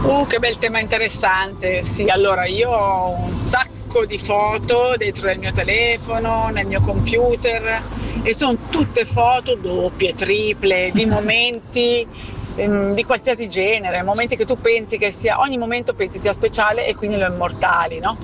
Che bel tema interessante. Sì, allora io ho un sacco di foto dentro nel mio telefono, nel mio computer e sono tutte foto doppie, triple, di momenti di qualsiasi genere, momenti che tu pensi che sia, ogni momento pensi sia speciale e quindi lo immortali, no?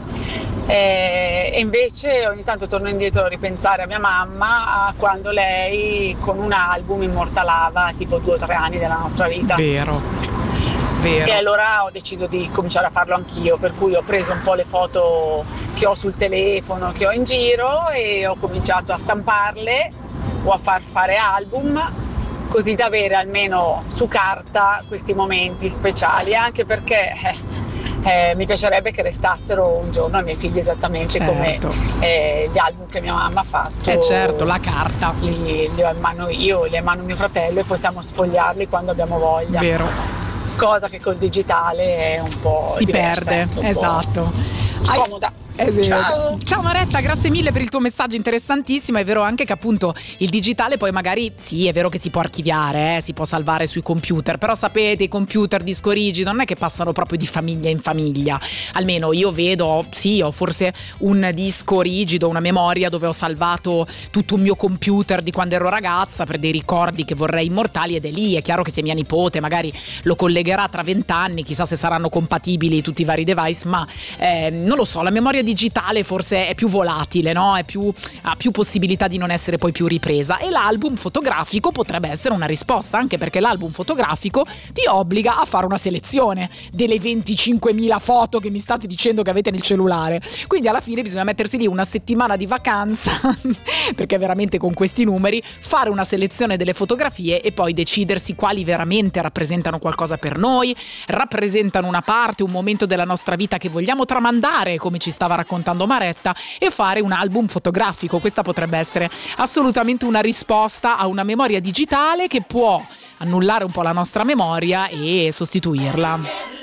E invece ogni tanto torno indietro a ripensare a mia mamma a quando lei con un album immortalava tipo 2 o 3 anni della nostra vita. Vero, E vero. allora ho deciso di cominciare a farlo anch'io, per cui ho preso un po' le foto che ho sul telefono, che ho in giro e ho cominciato a stamparle o a far fare album, così da avere almeno su carta questi momenti speciali, anche perché mi piacerebbe che restassero un giorno ai miei figli esattamente come Certo. gli album che mia mamma ha Certo, fatto. la carta. Li ho in mano io, li ho in mano mio fratello e possiamo sfogliarli quando abbiamo voglia, Vero. cosa che col digitale è un po' Si diversa, perde, un po' esatto. scomoda. Vero. Ciao! Ciao Maretta, grazie mille per il tuo messaggio interessantissimo. È vero anche che appunto il digitale poi magari sì, è vero che si può archiviare, si può salvare sui computer, però sapete, i computer disco rigido non è che passano proprio di famiglia in famiglia. Almeno io vedo, sì, ho forse un disco rigido, una memoria dove ho salvato tutto un mio computer di quando ero ragazza per dei ricordi che vorrei immortali, ed è lì. È chiaro che se mia nipote magari lo collegherà tra 20 anni, chissà se saranno compatibili tutti i vari device, ma non lo so, la memoria digitale forse è più volatile, no? Ha più possibilità di non essere poi più ripresa, e l'album fotografico potrebbe essere una risposta, anche perché l'album fotografico ti obbliga a fare una selezione delle 25.000 foto che mi state dicendo che avete nel cellulare, quindi alla fine bisogna mettersi lì una settimana di vacanza perché veramente con questi numeri fare una selezione delle fotografie e poi decidersi quali veramente rappresentano qualcosa per noi, rappresentano una parte, un momento della nostra vita che vogliamo tramandare, come ci stava raccontando Maretta, e fare un album fotografico. Questa potrebbe essere assolutamente una risposta a una memoria digitale che può annullare un po' la nostra memoria e sostituirla.